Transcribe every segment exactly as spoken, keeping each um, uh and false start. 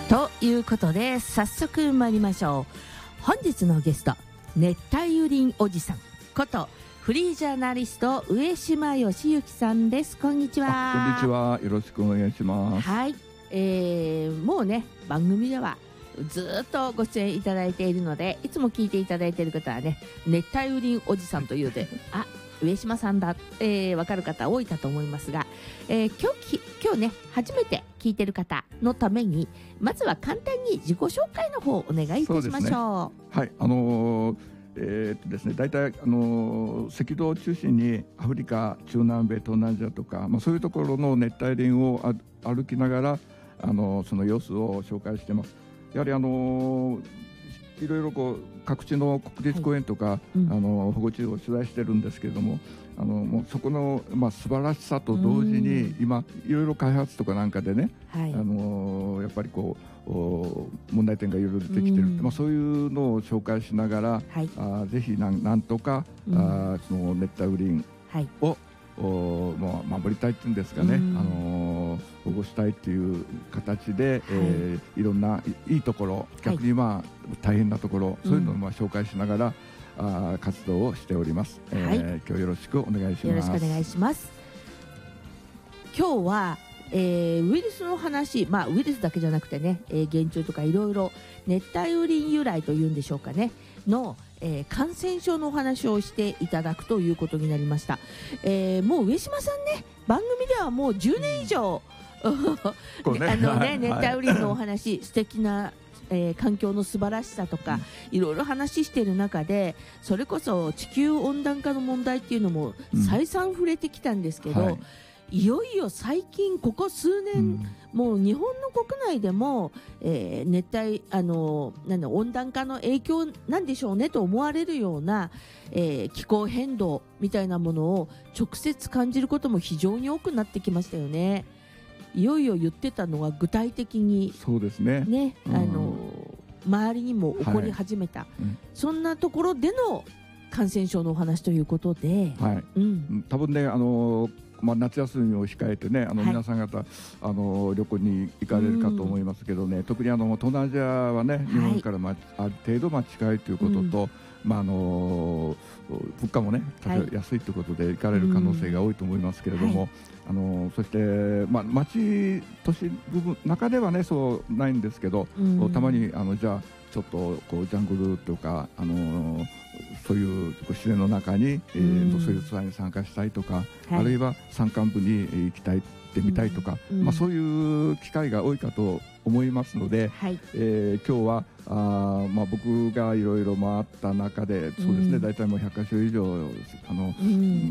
ということで早速参りましょう。本日のゲスト、熱帯雨林おじさんことフリージャーナリスト上島義行さんです。こんにちは。 こんにちは、よろしくお願いします。 はい、えー、もうね番組ではずっとご出演いただいているので、いつも聞いていただいている方はね、熱帯雨林おじさんというであ上島さんだ、えー、分かる方多いかと思いますが、えー、今日今日ね初めて聞いてる方のために、まずは簡単に自己紹介の方をお願いいたしましょう。 はい、あのーえーっとですね、大体、あのー、赤道を中心にアフリカ、中南米、東南アジアとか、まあ、そういうところの熱帯林をあ歩きながら、あのー、その様子を紹介しています。やはり、あのー、いろいろこう各地の国立公園とか、はいうん、あの保護地を取材してるんですけれども、あのもうそこの、まあ、素晴らしさと同時に今いろいろ開発とかなんかでね、はい、あのやっぱりこう問題点がいろいろ出てきてる、まあ、そういうのを紹介しながら、はい、あぜひなんなんとか、うん、あその熱帯雨林を、はいおもう守りたいっていうんですかね、あの保護したいっていう形で、はいえー、いろんないいところ、逆に、まあ、大変なところ、はい、そういうのをまあ紹介しながら、うん、あ活動をしております、はいえー、今日よろしくお願いします。 よろしくお願いします。今日は、えー、ウイルスの話、まあ、ウイルスだけじゃなくてね、えー、原虫とかいろいろ熱帯雨林由来というんでしょうかねのえー、感染症のお話をしていただくということになりました。えー、もう上島さんね、番組ではもうじゅうねん以上、うん、ね、あのね、熱帯雨林のお話、はい、素敵な、えー、環境の素晴らしさとか、うん、いろいろ話している中で、それこそ地球温暖化の問題っていうのも再三触れてきたんですけど、うんはいいよいよ最近ここ数年、うん、もう日本の国内でも、えー、熱帯あのなんだ温暖化の影響なんでしょうねと思われるような、えー、気候変動みたいなものを直接感じることも非常に多くなってきましたよね。いよいよ言ってたのが具体的にそうですね、 ね、うん、あの周りにも起こり始めた、はいうん、そんなところでの感染症のお話ということで、 はいうん、多分ねあのまあ、夏休みを控えてねあの皆さん方、はい、あの旅行に行かれるかと思いますけどね、特にあの東南アジアはね日本から、まあ、ある程度まあ近いということと、うんまあ、あの物価もね安いということで行かれる可能性が多いと思いますけれども、はい、あのそして、まあ、町都市部分中ではねそうないんですけど、うん、たまにあのじゃあちょっとこうジャングルとかあのそういう自然の中に、えー、とそういうツアーに参加したいとか、はい、あるいは山間部に行きたいってみたいとか、うんまあ、そういう機会が多いかと思いますので、はいえー、今日はあ、まあ、僕がいろいろ回った中でそうですね、うん、大体もうひゃっかしょ以上あの、うん、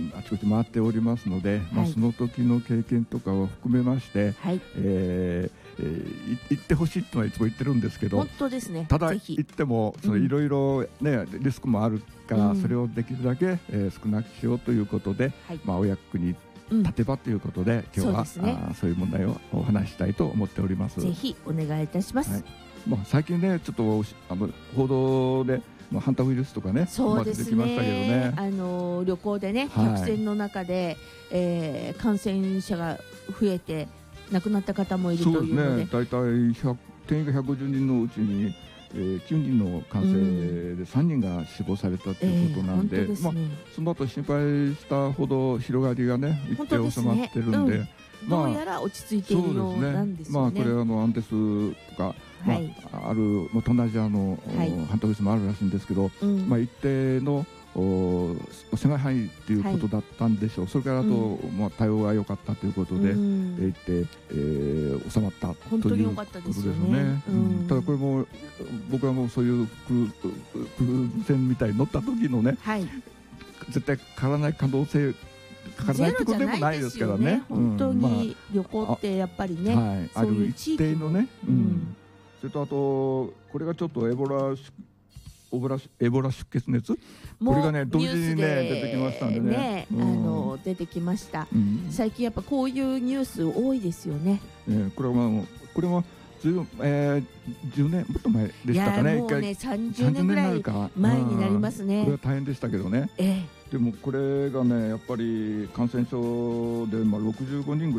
あちこち回っておりますので、はいまあ、その時の経験とかを含めまして、はいえーえー、行ってほしいとはいつも言ってるんですけど、 本当ですね、 ただ行ってもいろいろリスクもあるから、うん、それをできるだけ、えー、少なくしようということで、はいまあ、お役に立てばということで、うん、今日はそうですね、あそういう問題をお話ししたいと思っております。 ぜひお願いいたします、はいまあ、最近ねちょっとあの報道でまあ、ハンターウイルスとかねそうですね、 出てきましたけどね、 あの旅行でね客船の中で、はいえー、感染者が増えて亡くなった方もいるというので、 そうですね、大体ひゃく定員がひゃくごじゅうにんのうちに、えー、きゅうにんの感染でさんにんが死亡されたということなんで、うんえーねまあ、その後心配したほど広がりがね一定収まってるんで、 ねうんまあ、どうやら落ち着いているようなんですよね。 まあ、これあのアンデスとか、はいまあ、ある東南アジアの、はい、ハンターウイルスもあるらしいんですけど、うんまあ、一定の狭い範囲ということだったんでしょう、はい、それからあと、うんまあ、対応が良かったということで、うん、えーってえー、収まったということですよね。うん、ただこれも僕はもうそういうクルーズ船みたいに乗った時のね、はい、絶対変わらない可能性かからないってことでもないですからね。 本当に旅行ってやっぱりね、 はい、ある一定のね、うん、それとあとこれがちょっとエボラエボラエボラ出血熱これがね同時にね出てきましたんでね、 ねうん、あの出てきました、うん、最近やっぱこういうニュース多いですよね。 ねこれはこれはじゅう、えー、じゅうねんもっと前でしたかね。 いやもうねさんじゅうねんぐらい前になりますね。 これは大変でしたけどね、ええ、でもこれがねやっぱり感染症で、まあ、ろくじゅうごにんぐらい